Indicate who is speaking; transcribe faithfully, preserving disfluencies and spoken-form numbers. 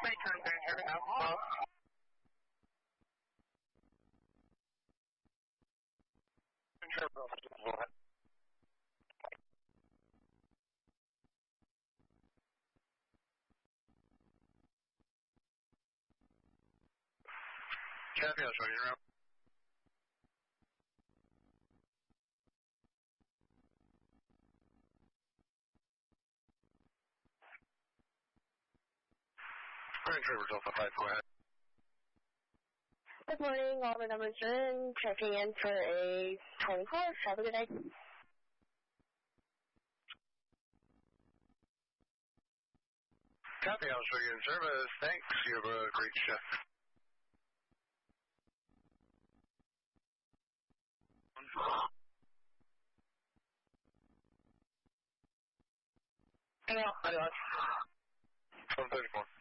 Speaker 1: Kathy, I'll show you around. Grand Traverse Alpha five, go ahead.
Speaker 2: Good morning, Auburn number seven, checking in for a twenty-four. Have a good day.
Speaker 1: Copy, I'll show you in service. Thanks. You have a great shift.
Speaker 2: Hang on, hang on.
Speaker 1: one thirty-four.